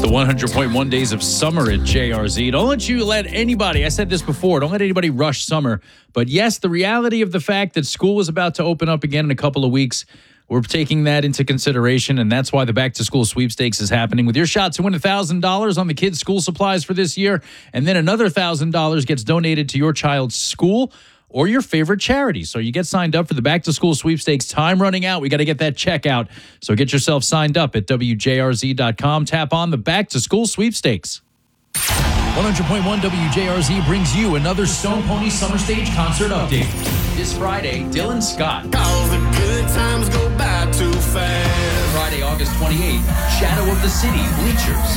100.1 days of summer at JRZ. Don't let anybody, I said this before, don't let anybody rush summer. But yes, the reality of the fact that school is about to open up again in a couple of weeks, we're taking that into consideration, and that's why the back-to-school sweepstakes is happening. With your shot to win $1,000 on the kids' school supplies for this year, and then another $1,000 gets donated to your child's school or your favorite charity. So you get signed up for the back-to-school sweepstakes. Time running out. We got to get that check out. So get yourself signed up at WJRZ.com. Tap on the back-to-school sweepstakes. 100.1 WJRZ brings you another Stone Pony Summer Stage concert update. This Friday, Dylan Scott. All the good times go by too fast. Friday, August 28th, Shadow of the City, Bleachers.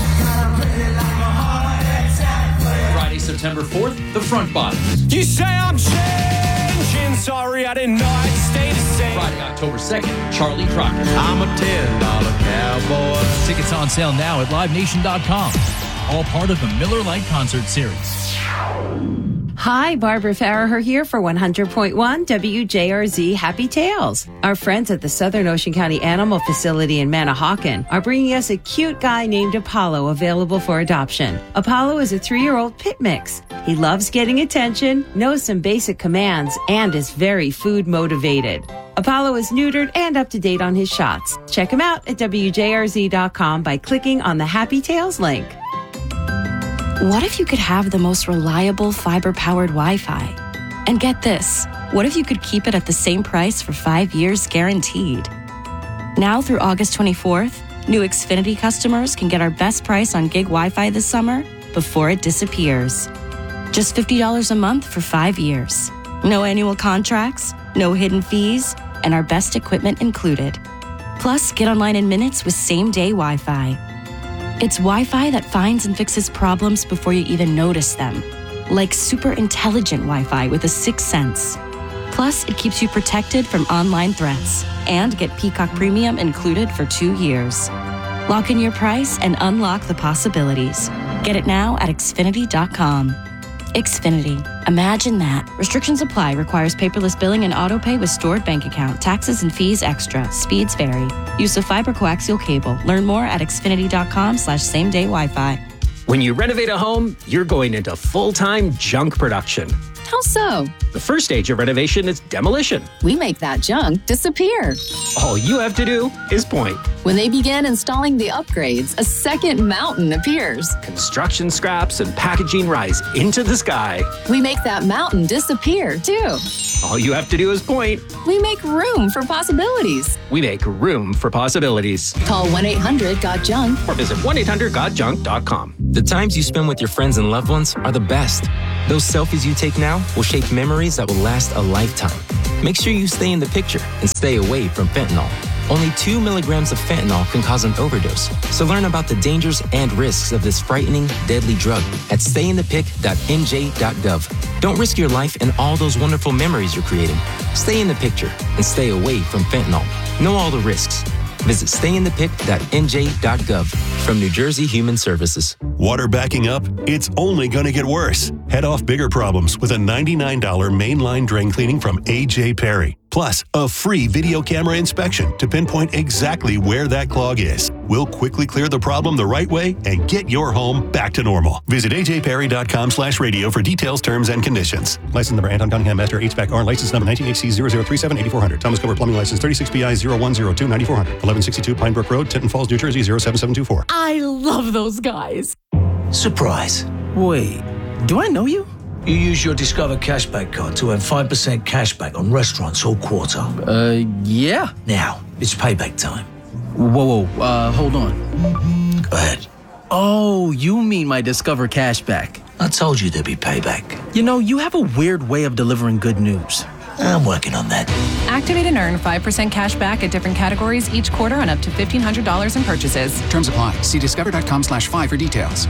Friday, September 4th, The Front Bottoms. You say I'm changing, sorry I didn't know I'd stay the same. Friday, October 2nd, Charlie Crockett. I'm a $10 cowboy. Tickets on sale now at livenation.com. All part of the Miller Lite Concert Series. Hi, Barbara Farraher here for 100.1 WJRZ Happy Tales. Our friends at the Southern Ocean County Animal Facility in Manahawkin are bringing us a cute guy named Apollo available for adoption. Apollo is a 3-year-old pit mix. He loves getting attention, knows some basic commands, and is very food motivated. Apollo is neutered and up to date on his shots. Check him out at WJRZ.com by clicking on the Happy Tales link. What if you could have the most reliable fiber-powered Wi-Fi? And get this, what if you could keep it at the same price for 5 years guaranteed? Now through August 24th, new Xfinity customers can get our best price on gig Wi-Fi this summer before it disappears. Just $50 a month for 5 years. No annual contracts, no hidden fees, and our best equipment included. Plus, get online in minutes with same-day Wi-Fi. It's Wi-Fi that finds and fixes problems before you even notice them. Like super intelligent Wi-Fi with a 6th sense. Plus, it keeps you protected from online threats. And get Peacock Premium included for 2 years. Lock in your price and unlock the possibilities. Get it now at Xfinity.com. Xfinity. Imagine that. Restrictions apply. Requires paperless billing and autopay with stored bank account. Taxes and fees extra. Speeds vary. Use of fiber coaxial cable. Learn more at Xfinity.com/same-day Wi-Fi. When you renovate a home, you're going into full-time junk production. How so? The first stage of renovation is demolition. We make that junk disappear. All you have to do is point. When they begin installing the upgrades, a second mountain appears. Construction scraps and packaging rise into the sky. We make that mountain disappear, too. All you have to do is point. We make room for possibilities. We make room for possibilities. Call 1-800-GOT-JUNK or visit 1-800-GOT-JUNK.com. The times you spend with your friends and loved ones are the best. Those selfies you take now will shape memories that will last a lifetime. Make sure you stay in the picture and stay away from fentanyl. Only 2 milligrams of fentanyl can cause an overdose. So learn about the dangers and risks of this frightening, deadly drug at stayinthepic.nj.gov. Don't risk your life and all those wonderful memories you're creating. Stay in the picture and stay away from fentanyl. Know all the risks. Visit stayinthepic.nj.gov. From New Jersey Human Services. Water backing up? It's only going to get worse. Head off bigger problems with a $99 mainline drain cleaning from A.J. Perry. Plus, a free video camera inspection to pinpoint exactly where that clog is. We'll quickly clear the problem the right way and get your home back to normal. Visit ajperry.com/radio for details, terms, and conditions. License number Anton Cunningham Master HVAC-R. License number 19HC0037-8400. Thomas Gilbert Plumbing License 36BI0102-9400. 1162 Pine Brook Road, Tinton Falls, New Jersey 07724. I love those guys. Surprise. Wait, do I know you? You use your Discover Cashback card to earn 5% cashback on restaurants all quarter. Yeah. Now, it's payback time. Whoa, hold on. Go ahead. Oh, you mean my Discover Cashback. I told you there'd be payback. You know, you have a weird way of delivering good news. I'm working on that. Activate and earn 5% cash back at different categories each quarter on up to $1,500 in purchases. Terms apply. See discover.com/5 for details.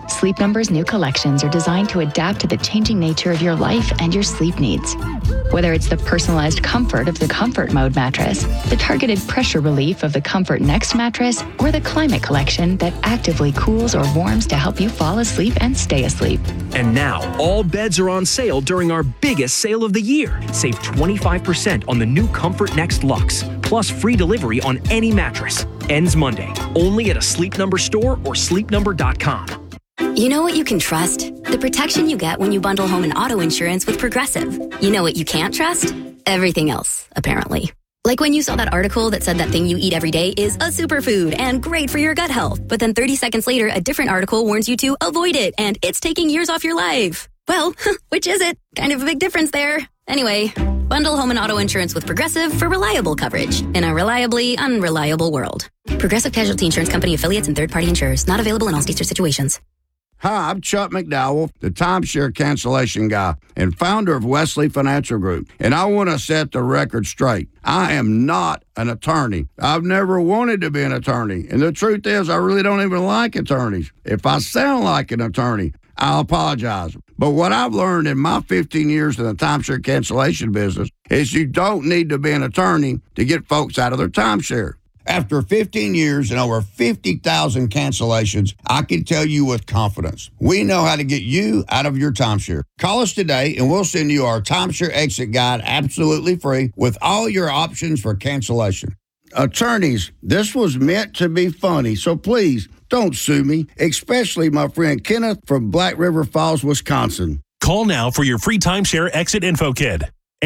Sleep Number's new collections are designed to adapt to the changing nature of your life and your sleep needs. Whether it's the personalized comfort of the Comfort Mode mattress, the targeted pressure relief of the Comfort Next mattress, or the Climate Collection that actively cools or warms to help you fall asleep and stay asleep. And now, all beds are on sale during our biggest sale of the year. Save 25% on the new Comfort Next Luxe, plus free delivery on any mattress. Ends Monday, only at a Sleep Number store or sleepnumber.com. You know what you can trust? The protection you get when you bundle home and auto insurance with Progressive. You know what you can't trust? Everything else, apparently. Like when you saw that article that said that thing you eat every day is a superfood and great for your gut health. But then 30 seconds later, a different article warns you to avoid it and it's taking years off your life. Well, which is it? Kind of a big difference there. Anyway, bundle home and auto insurance with Progressive for reliable coverage in a reliably unreliable world. Progressive Casualty Insurance Company affiliates and third-party insurers. Not available in all states or situations. Hi, I'm Chuck McDowell, the timeshare cancellation guy and founder of Wesley Financial Group. And I want to set the record straight. I am not an attorney. I've never wanted to be an attorney. And the truth is, I really don't even like attorneys. If I sound like an attorney, I'll apologize. But what I've learned in my 15 years in the timeshare cancellation business is you don't need to be an attorney to get folks out of their timeshare. After 15 years and over 50,000 cancellations, I can tell you with confidence, we know how to get you out of your timeshare. Call us today and we'll send you our timeshare exit guide absolutely free with all your options for cancellation. Attorneys, this was meant to be funny, so please don't sue me, especially my friend Kenneth from Black River Falls, Wisconsin. Call now for your free timeshare exit info kit.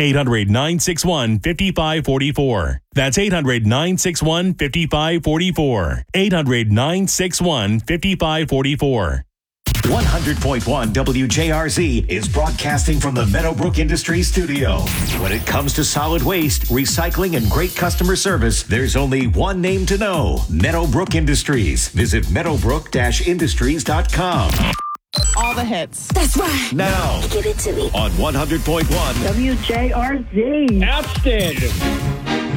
800-961-5544. That's 800-961-5544. 800-961-5544. 100.1 WJRZ is broadcasting from the Meadowbrook Industries studio. When it comes to solid waste, recycling, and great customer service, there's only one name to know: Meadowbrook Industries. Visit meadowbrook-industries.com. All the hits. That's right. Now, give it to me on 100.1 WJRZ. Outstanding.